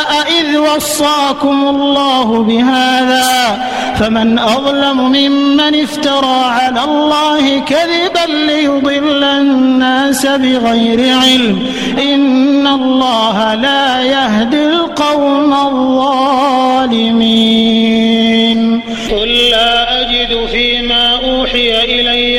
إذ وصاكم الله بهذا فمن أظلم ممن افترى على الله كذبا ليضل الناس بغير علم إن الله لا يهدي القوم الظالمين.